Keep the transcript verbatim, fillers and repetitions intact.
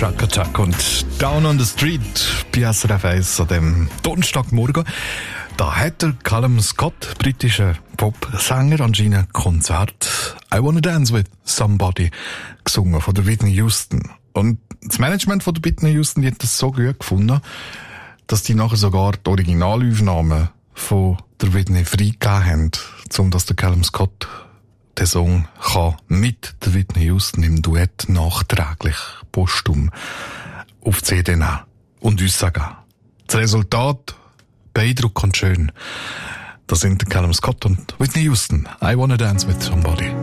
Truck Attack und Down on the Street bei S R F eins an dem Donnerstagmorgen. Da hat der Callum Scott, britischer Popsänger, anscheinend ein Konzert I Wanna Dance With Somebody gesungen von der Whitney Houston. Und das Management von der Whitney Houston, die hat das so gut gefunden, dass die nachher sogar die Originalaufnahmen von der Whitney freigegeben haben, um dass der Callum Scott den Song kann mit der Whitney Houston im Duett nachträglich postum auf C D nehmen und uns sagen. Das Resultat beeindruckend schön. Das sind der Callum Scott und Whitney Houston. I Wanna Dance With Somebody.